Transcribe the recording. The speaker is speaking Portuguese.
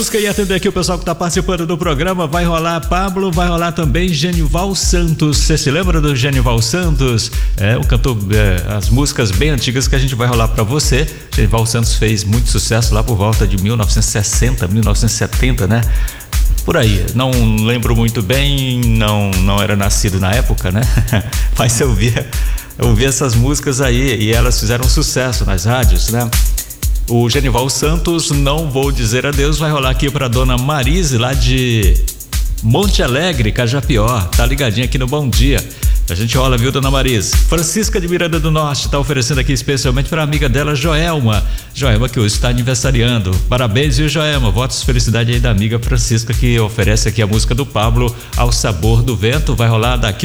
E atender aqui o pessoal que está participando do programa. Vai rolar Pablo, vai rolar também Genival Santos. Você se lembra do Genival Santos? É o cantor, as músicas bem antigas que a gente vai rolar para você. Genival Santos fez muito sucesso lá por volta de 1960, 1970, né? Por aí, não lembro muito bem, não era nascido na época, né? Mas eu via essas músicas aí e elas fizeram sucesso nas rádios, né? O Genival Santos, Não Vou Dizer Adeus, vai rolar aqui pra dona Marise, lá de Monte Alegre, Cajapió. Tá ligadinha aqui no Bom Dia. A gente rola, viu, dona Marise? Francisca de Miranda do Norte tá oferecendo aqui especialmente pra amiga dela, Joelma. Joelma, que hoje está aniversariando. Parabéns, viu, Joelma? Votos de felicidade aí da amiga Francisca, que oferece aqui a música do Pablo, Ao Sabor do Vento. Vai rolar daqui